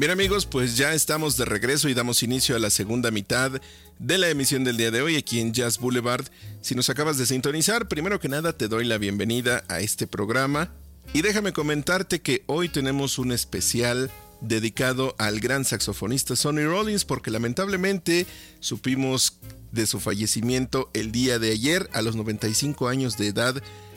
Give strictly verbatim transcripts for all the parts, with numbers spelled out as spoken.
Bien amigos, pues ya estamos de regreso y damos inicio a la segunda mitad de la emisión del día de hoy aquí en Jazz Boulevard. Si nos acabas de sintonizar, primero que nada te doy la bienvenida a este programa y déjame comentarte que hoy tenemos un especial dedicado al gran saxofonista Sonny Rollins, porque lamentablemente supimos de su fallecimiento el día de ayer a los noventa y cinco años de edad,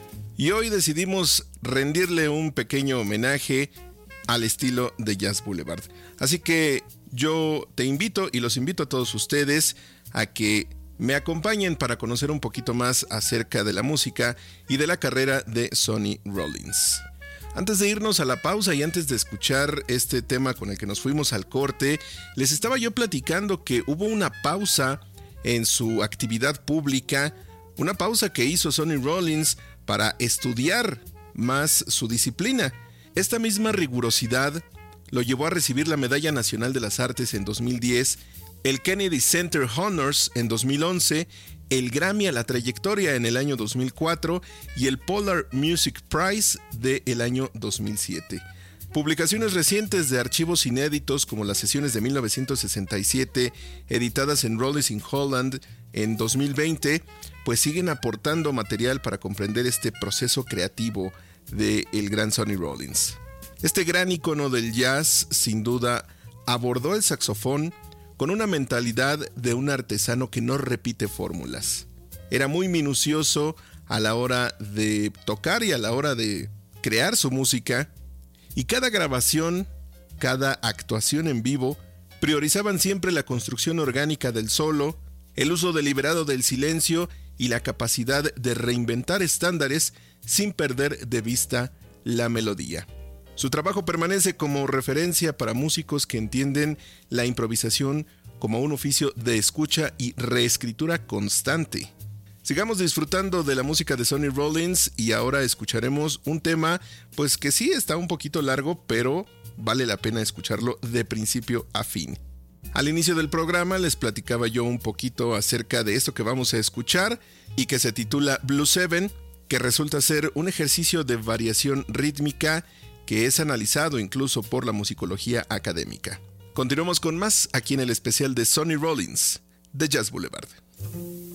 y hoy decidimos rendirle un pequeño homenaje al estilo de Jazz Boulevard. Así que yo te invito y los invito a todos ustedes a que me acompañen para conocer un poquito más acerca de la música y de la carrera de Sonny Rollins. Antes de irnos a la pausa y antes de escuchar este tema con el que nos fuimos al corte, les estaba yo platicando que hubo una pausa en su actividad pública, una pausa que hizo Sonny Rollins para estudiar más su disciplina. Esta misma rigurosidad lo llevó a recibir la Medalla Nacional de las Artes en dos mil diez, el Kennedy Center Honors en dos mil once, el Grammy a la Trayectoria en el año dos mil cuatro y el Polar Music Prize del año dos mil siete. Publicaciones recientes de archivos inéditos como las sesiones de mil novecientos sesenta y siete, editadas en Rollins in Holland en dos mil veinte, pues siguen aportando material para comprender este proceso creativo del gran Sonny Rollins. Este gran ícono del jazz, sin duda, abordó el saxofón con una mentalidad de un artesano que no repite fórmulas. Era muy minucioso a la hora de tocar y a la hora de crear su música, y cada grabación, cada actuación en vivo, priorizaban siempre la construcción orgánica del solo, el uso deliberado del silencio y la capacidad de reinventar estándares sin perder de vista la melodía. Su trabajo permanece como referencia para músicos que entienden la improvisación como un oficio de escucha y reescritura constante. Sigamos disfrutando de la música de Sonny Rollins y ahora escucharemos un tema pues que sí está un poquito largo, pero vale la pena escucharlo de principio a fin. Al inicio del programa les platicaba yo un poquito acerca de esto que vamos a escuchar y que se titula Blues siete, que resulta ser un ejercicio de variación rítmica que es analizado incluso por la musicología académica. Continuamos con más aquí en el especial de Sonny Rollins de Jazz Boulevard.